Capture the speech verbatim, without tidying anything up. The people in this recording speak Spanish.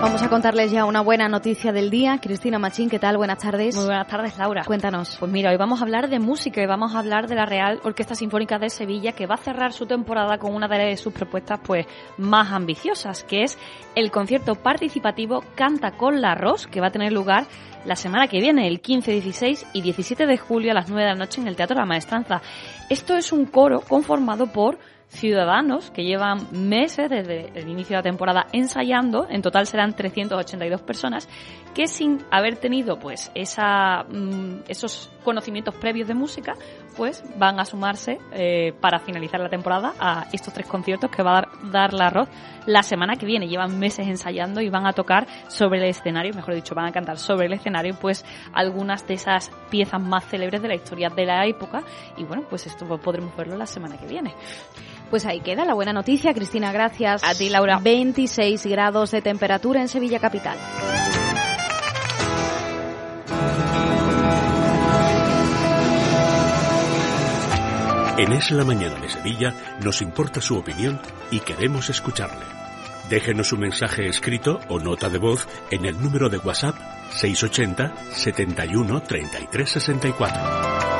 Vamos a contarles ya una buena noticia del día. Cristina Machín, ¿qué tal? Buenas tardes. Muy buenas tardes, Laura. Cuéntanos. Pues mira, hoy vamos a hablar de música y vamos a hablar de la Real Orquesta Sinfónica de Sevilla, que va a cerrar su temporada con una de sus propuestas pues más ambiciosas, que es el concierto participativo Canta con la Ros, que va a tener lugar la semana que viene, el quince, dieciséis y diecisiete de julio a las nueve de la noche en el Teatro La Maestranza. Esto es un coro conformado por ciudadanos que llevan meses desde el inicio de la temporada ensayando. En total serán trescientas ochenta y dos personas que, sin haber tenido pues esa mmm, esos conocimientos previos de música, pues van a sumarse eh, para finalizar la temporada a estos tres conciertos que va a dar, dar la Ros la semana que viene. Llevan meses ensayando y van a tocar sobre el escenario, mejor dicho, van a cantar sobre el escenario pues algunas de esas piezas más célebres de la historia de la época, y bueno, pues esto podremos verlo la semana que viene. Pues ahí queda la buena noticia. Cristina, gracias. A ti, Laura. veintiséis grados de temperatura en Sevilla capital. En Es la Mañana de Sevilla nos importa su opinión y queremos escucharle. Déjenos un mensaje escrito o nota de voz en el número de WhatsApp seiscientos ochenta, setenta y uno, treinta y tres sesenta y cuatro.